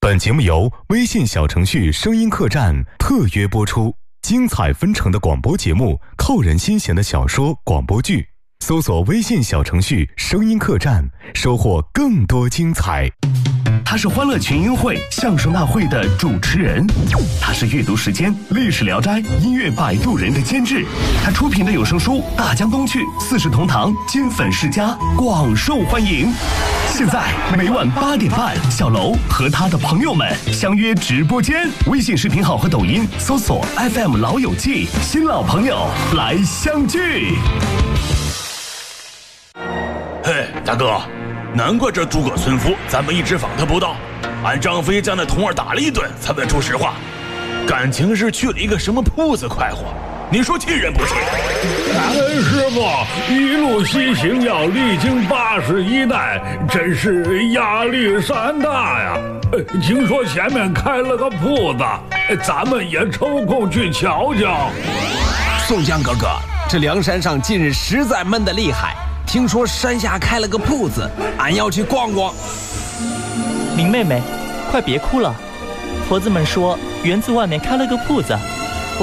本节目由微信小程序声音客栈特约播出，精彩纷呈的广播节目，扣人心弦的小说广播剧，搜索微信小程序声音客栈，收获更多精彩。 他是欢乐群英会相声大会的主持人，他是阅读时间历史聊斋音乐摆渡人的监制，他出品的有声书《大江东去》四世同堂金粉世家广受欢迎。现在每晚8点半，小楼和他的朋友们相约直播间，微信视频号和抖音搜索 FM 老友记，新老朋友来相聚。 嘿，大哥，难怪这诸葛村夫咱们一直访他不到，俺张飞将那童儿打了一顿才问出实话，感情是去了一个什么铺子快活，你说气人不气？ 师傅一路西行要历经81代，真是压力山大呀。听说前面开了个铺子，咱们也抽空去瞧瞧。 宋江哥哥，这梁山上近日实在闷得厉害，听说山下开了个铺子，俺要去逛逛。 林妹妹，快别哭了，婆子们说园子外面开了个铺子，